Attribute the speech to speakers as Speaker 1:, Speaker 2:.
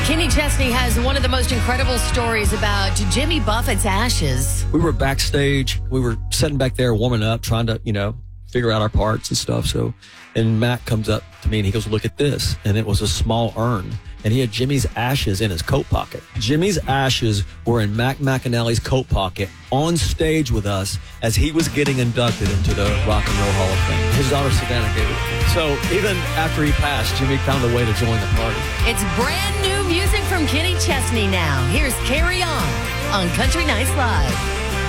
Speaker 1: Kenny Chesney has one of the most incredible stories about Jimmy Buffett's ashes.
Speaker 2: We were backstage. We were sitting back there warming up, trying to, figure out our parts and stuff. And Mac comes up to me and he goes, look at this. And it was a small urn. And he had Jimmy's ashes in his coat pocket. Jimmy's ashes were in Mac McAnally's coat pocket on stage with us as he was getting inducted into the Rock and Roll Hall of Fame. His daughter Savannah gave it. So even after he passed, Jimmy found a way to join the party.
Speaker 1: It's brand new music from Kenny Chesney now. Here's Carry On Country Nights Live.